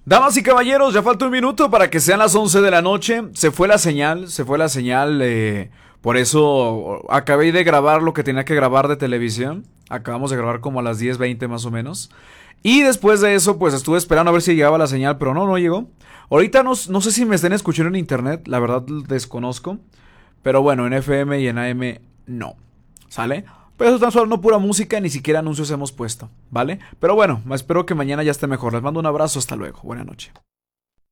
Damas y caballeros, ya falta un minuto para que sean las 11 de la noche. Se fue la señal. Por eso acabé de grabar lo que tenía que grabar de televisión. Acabamos de grabar como a las 10:20 más o menos. Y después de eso, pues estuve esperando a ver si llegaba la señal, pero no llegó. Ahorita no sé si me estén escuchando en internet, la verdad desconozco. Pero bueno, en FM y en AM no. ¿Sale? Pero eso están no pura música, ni siquiera anuncios hemos puesto, ¿vale? Pero bueno, espero que mañana ya esté mejor. Les mando un abrazo, hasta luego. Buenas noches.